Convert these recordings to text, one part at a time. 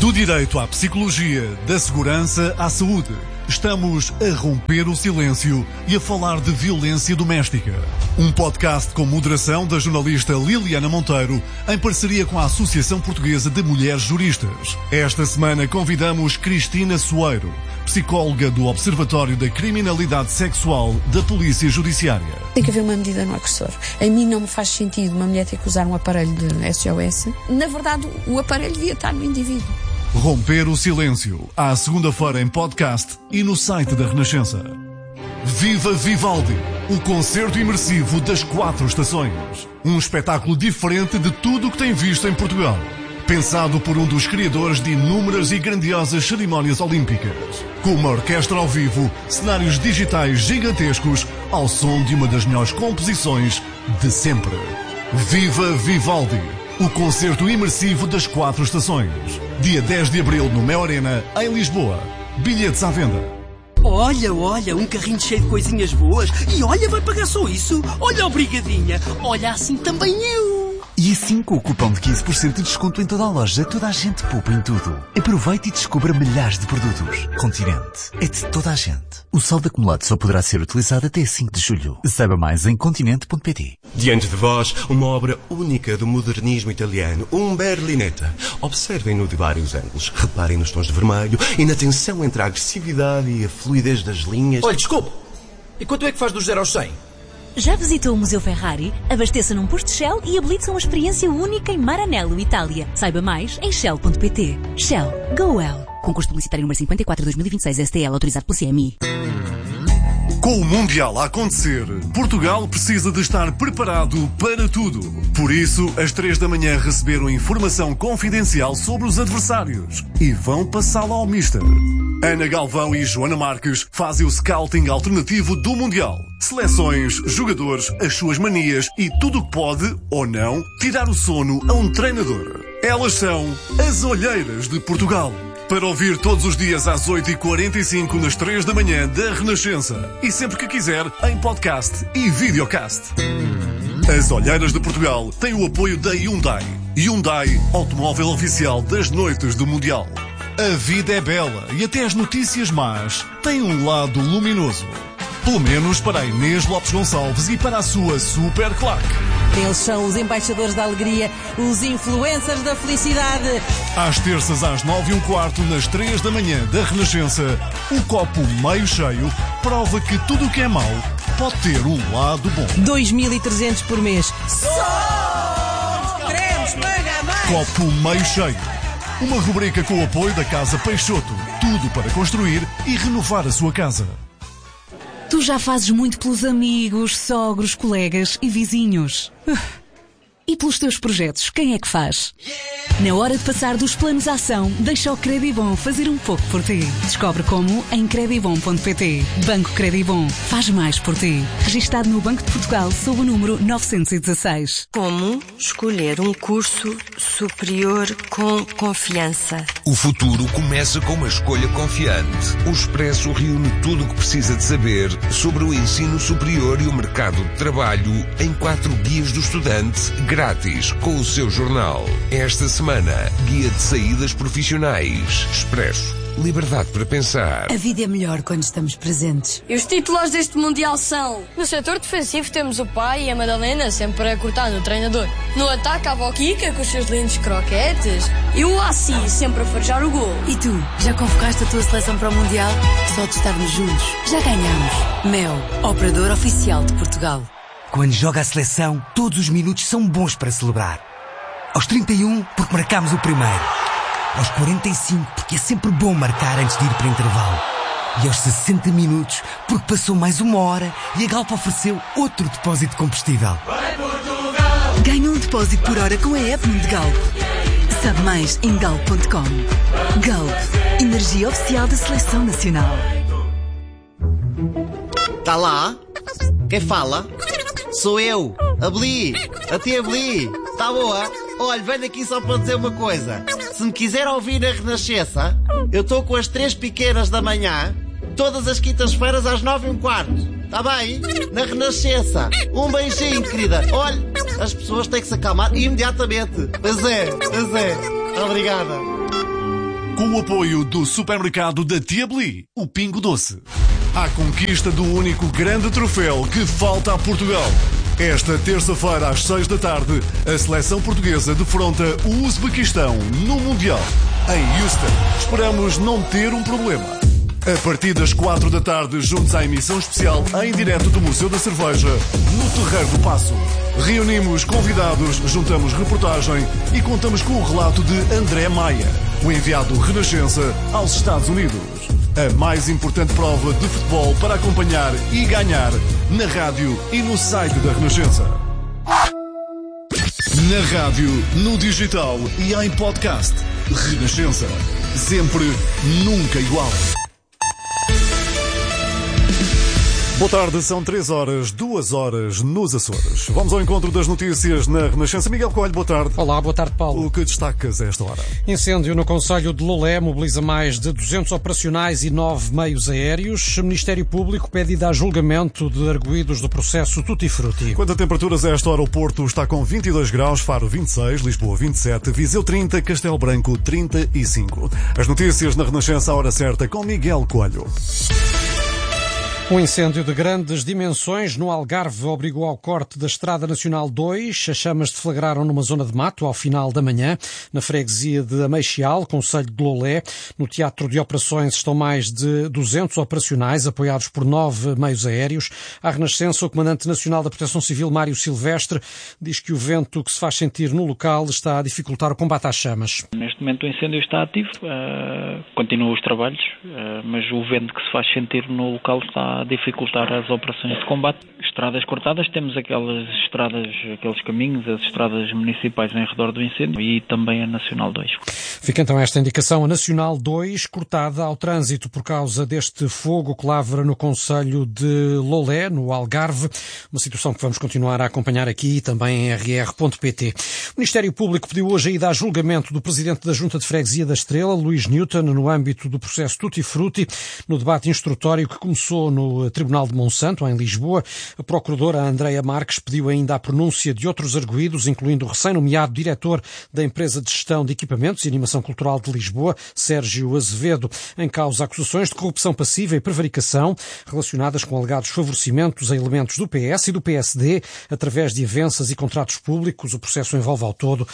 Do direito à psicologia, da segurança à saúde. Estamos a romper o silêncio e a falar de violência doméstica. Um podcast com moderação da jornalista Liliana Monteiro, em parceria com a Associação Portuguesa de Mulheres Juristas. Esta semana convidamos Cristina Soeiro, psicóloga do Observatório da Criminalidade Sexual da Polícia Judiciária. Tem que haver uma medida no agressor. A mim não me faz sentido uma mulher ter que usar um aparelho de SOS. Na verdade, o aparelho devia estar no indivíduo. Romper o silêncio, à segunda-feira em podcast e no site da Renascença. Viva Vivaldi, o concerto imersivo das 4 estações. Um espetáculo diferente de tudo o que tem visto em Portugal. Pensado por um dos criadores de inúmeras e grandiosas cerimónias olímpicas. Com uma orquestra ao vivo, cenários digitais gigantescos, ao som de uma das melhores composições de sempre. Viva Vivaldi, o concerto imersivo das 4 estações. Dia 10 de abril no Mel Arena, em Lisboa. Bilhetes à venda. Olha, um carrinho cheio de coisinhas boas. E olha, vai pagar só isso. Olha, obrigadinha. Olha, assim também eu. E assim, com o cupom de 15% de desconto em toda a loja, toda a gente poupa em tudo. Aproveite e descubra milhares de produtos. Continente. É de toda a gente. O saldo acumulado só poderá ser utilizado até 5 de julho. Saiba mais em continente.pt. Diante de vós, uma obra única do modernismo italiano, um Berlinetta. Observem-no de vários ângulos. Reparem nos tons de vermelho e na tensão entre a agressividade e a fluidez das linhas. Olha, desculpe. E quanto é que faz dos 0 aos 100? Já visitou o Museu Ferrari? Abasteça num posto Shell e habilite-se a uma experiência única em Maranello, Itália. Saiba mais em shell.pt. Shell. Go well. Concurso publicitário número 54/2026 STL, autorizado pelo CMI. Com o Mundial a acontecer, Portugal precisa de estar preparado para tudo. Por isso, às 3 da manhã receberam informação confidencial sobre os adversários e vão passá-la ao Mister. Ana Galvão e Joana Marques fazem o scouting alternativo do Mundial. Seleções, jogadores, as suas manias e tudo o que pode, ou não, tirar o sono a um treinador. Elas são as Olheiras de Portugal. Para ouvir todos os dias às 8h45 nas 3 da manhã da Renascença. E sempre que quiser, em podcast e videocast. As Olheiras de Portugal têm o apoio da Hyundai. Hyundai, automóvel oficial das noites do Mundial. A vida é bela e até as notícias más têm um lado luminoso. Pelo menos para a Inês Lopes Gonçalves e para a sua super claque. Eles são os embaixadores da alegria, os influencers da felicidade. Às terças às 9h15, nas 3 da manhã da Renascença, o copo meio cheio prova que tudo o que é mau pode ter um lado bom. 2.300 por mês. Só queremos pagar mais. Copo meio cheio. Uma rubrica com o apoio da Casa Peixoto. Tudo para construir e renovar a sua casa. Tu já fazes muito pelos amigos, sogros, colegas e vizinhos. E pelos teus projetos, quem é que faz? Na hora de passar dos planos à ação, deixa o Credibom fazer um pouco por ti. Descobre como em credibom.pt. Banco Credibom. Faz mais por ti. Registado no Banco de Portugal sob o número 916. Como escolher um curso superior com confiança? O futuro começa com uma escolha confiante. O Expresso reúne tudo o que precisa de saber sobre o ensino superior e o mercado de trabalho em 4 guias do estudante grátis com o seu jornal. Esta semana, guia de saídas profissionais. Expresso. Liberdade para pensar. A vida é melhor quando estamos presentes. E os titulares deste Mundial são: no setor defensivo temos o pai e a Madalena sempre a cortar no treinador. No ataque a Boquica com os seus lindos croquetes. E o Assi sempre a farejar o gol. E tu, já convocaste a tua seleção para o Mundial? Só de estarmos juntos, já ganhamos. Mel, operador oficial de Portugal. Quando joga a seleção, todos os minutos são bons para celebrar. Aos 31, porque marcámos o primeiro. Aos 45, porque é sempre bom marcar antes de ir para o intervalo. E aos 60 minutos, porque passou mais 1 hora e a Galp ofereceu outro depósito de combustível. Vai Portugal! Ganha um depósito por hora com a app de Galp. Sabe mais em galp.com. Galp, energia oficial da Seleção Nacional. Tá lá? Quem fala? Sou eu, a Beli, a tia Beli. Tá boa? Olha, venho aqui só para dizer uma coisa. Se me quiser ouvir na Renascença, eu estou com as 3 pequenas da manhã, todas as quintas-feiras às 9h15. Tá bem? Na Renascença. Um beijinho, querida. Olha, as pessoas têm que se acalmar imediatamente. Pois é. Obrigada. Com o apoio do supermercado da Tia Beli, o Pingo Doce. À conquista do único grande troféu que falta a Portugal. Esta terça-feira, às 6 da tarde, a seleção portuguesa defronta o Uzbequistão no Mundial. Em Houston, esperamos não ter um problema. A partir das 4 da tarde, juntos à emissão especial em direto do Museu da Cerveja, no Terreiro do Paço. Reunimos convidados, juntamos reportagem e contamos com o relato de André Maia, o enviado Renascença aos Estados Unidos. A mais importante prova de futebol para acompanhar e ganhar na rádio e no site da Renascença. Na rádio, no digital e em podcast. Renascença. Sempre, nunca igual. Boa tarde, são 3 horas, 2 horas nos Açores. Vamos ao encontro das notícias na Renascença. Miguel Coelho, boa tarde. Olá, boa tarde, Paulo. O que destacas a esta hora? Incêndio no concelho de Lolé mobiliza mais de 200 operacionais e 9 meios aéreos. O Ministério Público pede ida a julgamento de arguidos do processo Tutti Frutti. Quanto a temperaturas, a esta hora o Porto está com 22 graus, Faro 26, Lisboa 27, Viseu 30, Castelo Branco 35. As notícias na Renascença à hora certa com Miguel Coelho. Um incêndio de grandes dimensões no Algarve obrigou ao corte da Estrada Nacional 2. As chamas deflagraram numa zona de mato ao final da manhã, na freguesia de Ameixial, concelho de Lolé. No teatro de operações estão mais de 200 operacionais, apoiados por 9 meios aéreos. À Renascença, o Comandante Nacional da Proteção Civil, Mário Silvestre, diz que o vento que se faz sentir no local está a dificultar o combate às chamas. Neste momento o incêndio está ativo, continuam os trabalhos, mas o vento que se faz sentir no local está a dificultar as operações de combate. Estradas cortadas, temos aqueles caminhos, as estradas municipais em redor do incêndio e também a Nacional 2. Fica então esta indicação, a Nacional 2 cortada ao trânsito por causa deste fogo que lavra no concelho de Lolé, no Algarve, uma situação que vamos continuar a acompanhar aqui e também em rr.pt. O Ministério Público pediu hoje a ida a julgamento do Presidente da Junta de Freguesia da Estrela, Luís Newton, no âmbito do processo Tutti Frutti, no debate instrutório que começou no Tribunal de Monsanto, em Lisboa. A procuradora Andreia Marques pediu ainda a pronúncia de outros arguidos, incluindo o recém-nomeado diretor da empresa de gestão de equipamentos e animação cultural de Lisboa, Sérgio Azevedo. Em causa acusações de corrupção passiva e prevaricação relacionadas com alegados favorecimentos a elementos do PS e do PSD através de avanças e contratos públicos. O processo envolve ao todo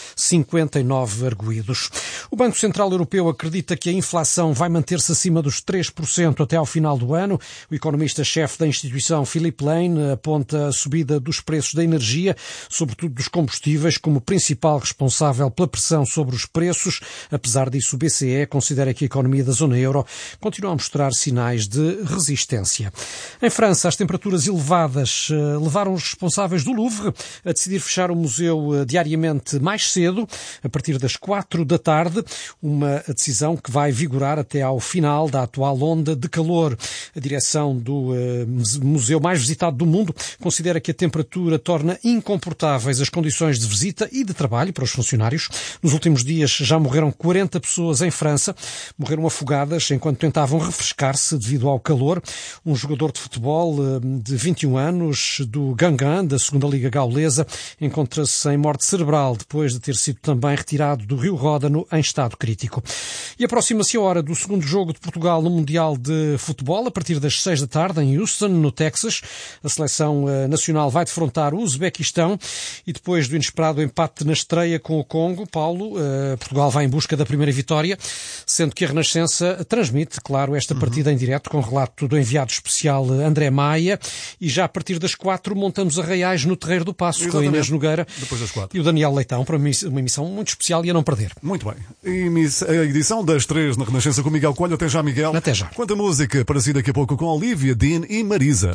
59 arguidos. O Banco Central Europeu acredita que a inflação vai manter-se acima dos 3% até ao final do ano. O economista-chefe da instituição, Philip Lane, aponta a subida dos preços da energia, sobretudo dos combustíveis, como principal responsável pela pressão sobre os preços. Apesar disso, o BCE considera que a economia da zona euro continua a mostrar sinais de resistência. Em França, as temperaturas elevadas levaram os responsáveis do Louvre a decidir fechar o museu diariamente mais cedo, a partir das 4 da tarde, uma decisão que vai vigorar até ao final da atual onda de calor. A direção do museu mais visitado do mundo considera que a temperatura torna incomportáveis as condições de visita e de trabalho para os funcionários. Nos últimos dias já morreram 40 pessoas em França, morreram afogadas enquanto tentavam refrescar-se devido ao calor. Um jogador de futebol de 21 anos do Guingamp, da segunda Liga Gaulesa, encontra-se em morte cerebral depois de ter sido também retirado do Rio Ródano em estado crítico. E aproxima-se a hora do segundo jogo de Portugal no Mundial de Futebol, a partir das 6 da tarde em Houston, no Texas. A seleção nacional vai defrontar o Uzbequistão e depois do inesperado empate na estreia com o Congo, Paulo, Portugal vai em busca da primeira vitória, sendo que a Renascença transmite, claro, esta partida em direto com relato do enviado especial André Maia, e já a partir das 4 montamos arraiais no Terreiro do Paço. Exatamente. Com a Inês Nogueira depois das 4. E o Daniel Leitão, para uma emissão muito especial e a não perder. Muito bem. A edição das 3 na Renascença com Miguel Coelho. Até já, Miguel. Até já. Quanta música para si daqui a pouco com Olivia, Dean e Marisa.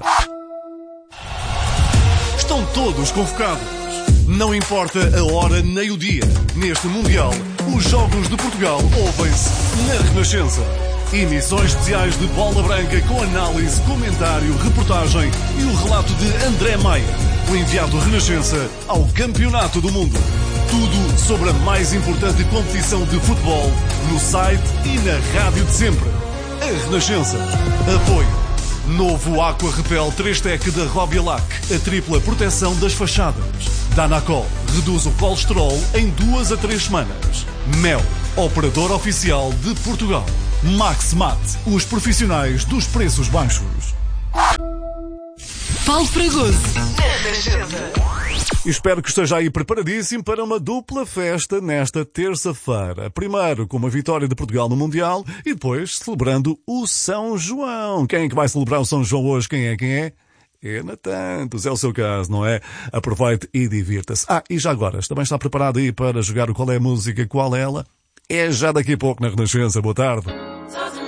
Estão todos convocados. Não importa a hora nem o dia. Neste Mundial, os Jogos de Portugal ouvem-se na Renascença. Emissões especiais de Bola Branca com análise, comentário, reportagem e o relato de André Maia, o enviado Renascença ao Campeonato do Mundo. Tudo sobre a mais importante competição de futebol no site e na rádio de sempre. A Renascença. Apoio. Novo Aqua Repel 3-Tec da Robialac. A tripla proteção das fachadas. Danacol reduz o colesterol em 2 a 3 semanas. Mel. Operador oficial de Portugal. Maximat, os profissionais dos preços baixos. Paulo Fragoso, na Renascença. Espero que esteja aí preparadíssimo para uma dupla festa nesta terça-feira. Primeiro com uma vitória de Portugal no Mundial e depois celebrando o São João. Quem é que vai celebrar o São João hoje? Quem é? É na Tantos, é o seu caso, não é? Aproveite e divirta-se. E já agora, também está preparado aí para jogar o Qual é a Música, Qual é ela? É já daqui a pouco na Renascença. Boa tarde.